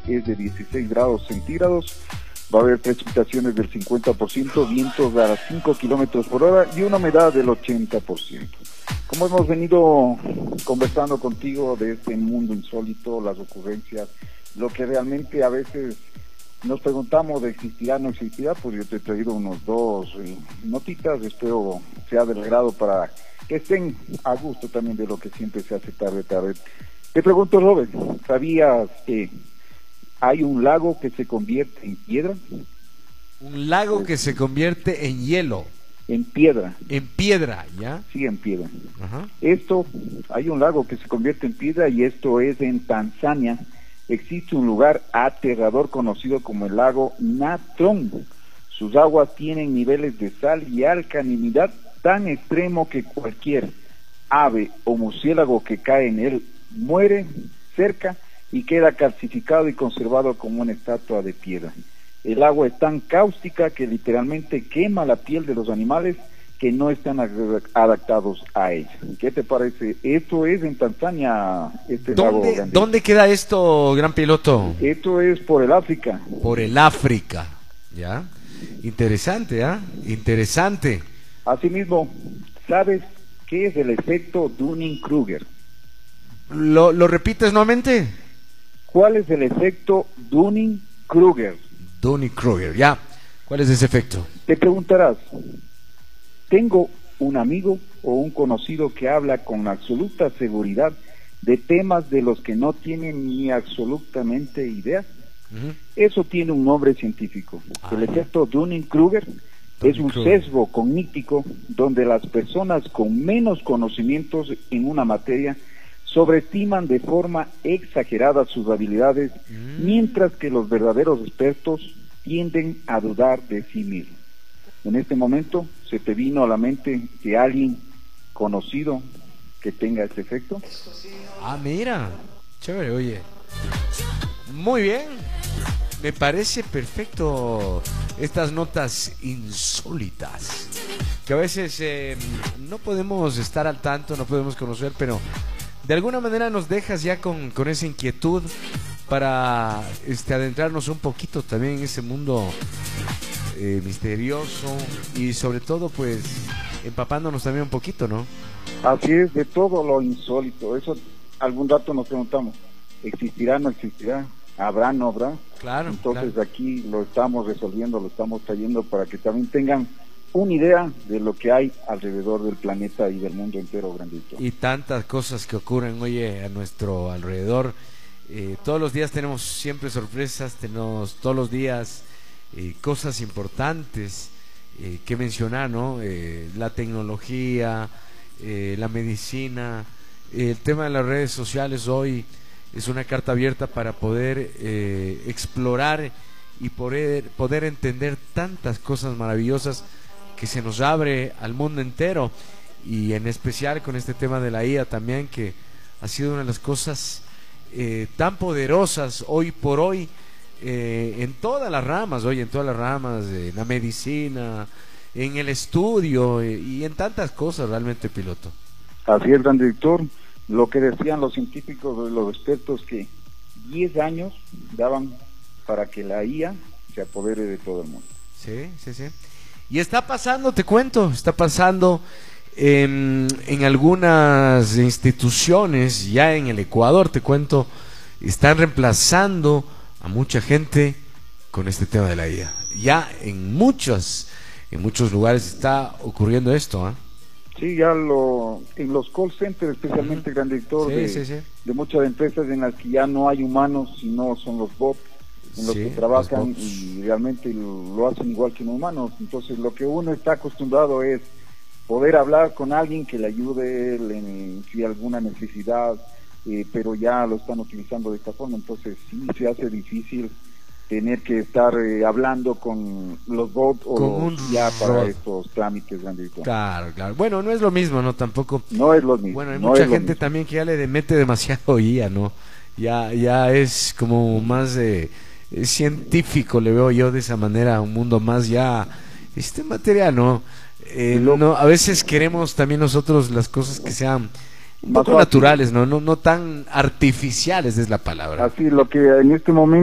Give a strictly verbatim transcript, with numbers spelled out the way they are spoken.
es de dieciséis grados centígrados. Va a haber precipitaciones del cincuenta por ciento, vientos a cinco kilómetros por hora y una humedad del ochenta por ciento. Como hemos venido conversando contigo de este mundo insólito, las ocurrencias, lo que realmente a veces nos preguntamos de existirá o no existirá, pues yo te he traído unos dos eh, notitas, espero sea del agrado para que estén a gusto también de lo que siempre se hace tarde tarde. Te pregunto, Robert, ¿sabías que hay un lago que se convierte en piedra? Un lago que se convierte en hielo. En piedra. En piedra, ¿ya? Sí, en piedra. Ajá. Esto, hay un lago que se convierte en piedra y esto es en Tanzania. Existe un lugar aterrador conocido como el lago Natron. Sus aguas tienen niveles de sal y alcalinidad tan extremo que cualquier ave o murciélago que cae en él muere cerca y queda calcificado y conservado como una estatua de piedra. El agua es tan cáustica que literalmente quema la piel de los animales que no están adaptados a ella. ¿Qué te parece? Esto es en Tanzania, este lago ¿Dónde, ¿Dónde queda esto, gran piloto? Esto es por el África. Por el África, ¿ya? Interesante, ¿ah? ¿eh? Interesante. Asimismo, ¿sabes qué es el efecto Dunning-Kruger? ¿Lo, ¿Lo repites nuevamente? ¿Cuál es el efecto Dunning-Kruger? Dunning-Kruger, ya. ¿Cuál es ese efecto? Te preguntarás, ¿tengo un amigo o un conocido que habla con absoluta seguridad de temas de los que no tiene ni absolutamente idea? Uh-huh. Eso tiene un nombre científico. Ah, el efecto Dunning-Kruger es un sesgo cognitivo donde las personas con menos conocimientos en una materia sobreestiman de forma exagerada sus habilidades, mm. mientras que los verdaderos expertos tienden a dudar de sí mismos. En este momento, ¿se te vino a la mente que alguien conocido que tenga este efecto? Ah, mira, chévere, oye. Muy bien, me parece perfecto estas notas insólitas, que a veces eh, no podemos estar al tanto, no podemos conocer, pero de alguna manera nos dejas ya con, con esa inquietud para este, adentrarnos un poquito también en ese mundo eh, misterioso y sobre todo pues empapándonos también un poquito, ¿no? Así es, de todo lo insólito. Eso algún rato nos preguntamos, ¿existirá, no existirá? ¿Habrá, no habrá? Claro. Entonces claro. Aquí lo estamos resolviendo, lo estamos trayendo para que también tengan una idea de lo que hay alrededor del planeta y del mundo entero, grandito. Y tantas cosas que ocurren, oye, a nuestro alrededor. Eh, todos los días tenemos siempre sorpresas, tenemos todos los días eh, cosas importantes eh, que mencionar, ¿no? Eh, la tecnología, eh, la medicina, eh, el tema de las redes sociales hoy es una carta abierta para poder eh, explorar y poder, poder entender tantas cosas maravillosas que se nos abre al mundo entero, y en especial con este tema de la I A también, que ha sido una de las cosas eh, tan poderosas hoy por hoy eh, en todas las ramas, hoy en todas las ramas de la medicina, en el estudio eh, y en tantas cosas realmente, piloto. Así es, gran director, lo que decían los científicos, los expertos, que diez años daban para que la I A se apodere de todo el mundo. Sí, sí, sí. Y está pasando, te cuento, está pasando en, en algunas instituciones, ya en el Ecuador, te cuento, están reemplazando a mucha gente con este tema de la I A. Ya en muchos, en muchos lugares está ocurriendo esto, ¿eh? Sí, ya lo, en los call centers, especialmente, uh-huh. gran director, sí, de, sí, sí. de muchas empresas en las que ya no hay humanos, sino son los bots en los sí, que trabajan los y realmente lo, lo hacen igual que los humanos. Entonces lo que uno está acostumbrado es poder hablar con alguien que le ayude en si hay alguna necesidad, eh, pero ya lo están utilizando de esta forma. Entonces sí se hace difícil tener que estar eh, hablando con los bots o con los un ya para robot. estos trámites, grandito. Claro, claro. Bueno, no es lo mismo, ¿no? Tampoco. No es lo mismo. Bueno, hay no mucha es gente también que ya le mete demasiado I A, ¿no? Ya, ya es como más de eh, científico, le veo yo de esa manera, un mundo más ya este material, ¿no? Eh, no, a veces queremos también nosotros las cosas que sean un poco naturales, ¿no? No, no tan artificiales es la palabra. Así, lo que en este momento